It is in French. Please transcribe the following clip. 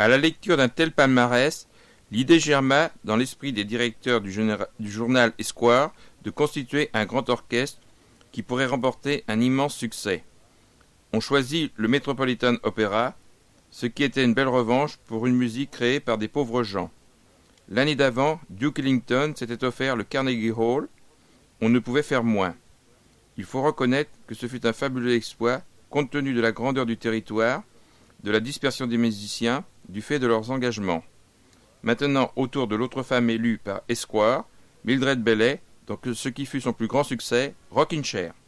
À la lecture d'un tel palmarès, l'idée germa dans l'esprit des directeurs du journal Esquire de constituer un grand orchestre qui pourrait remporter un immense succès. On choisit le Metropolitan Opera, ce qui était une belle revanche pour une musique créée par des pauvres gens. L'année d'avant, Duke Ellington s'était offert le Carnegie Hall. On ne pouvait faire moins. Il faut reconnaître que ce fut un fabuleux exploit, compte tenu de la grandeur du territoire, de la dispersion des musiciens, du fait de leurs engagements. Maintenant, autour de l'autre femme élue par Esquire, Mildred Bailey, dans ce qui fut son plus grand succès, Rockin' Chair.